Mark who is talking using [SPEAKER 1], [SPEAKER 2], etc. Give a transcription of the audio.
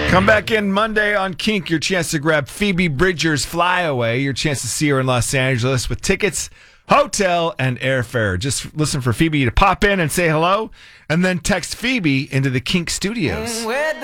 [SPEAKER 1] Come back in Monday on Kink. Your chance to grab Phoebe Bridgers' Flyaway. Your chance to see her in Los Angeles with tickets, hotel, and airfare. Just listen for Phoebe to pop in and say hello, and then text Phoebe into the Kink studios.